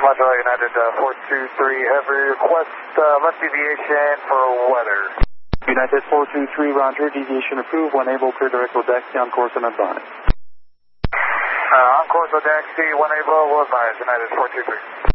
Module United 423, have a request left deviation for weather. United 423, roger, deviation approved, when able, clear direct Odaxi on course and advise. On course Odaxi, when able, will advise, United 423.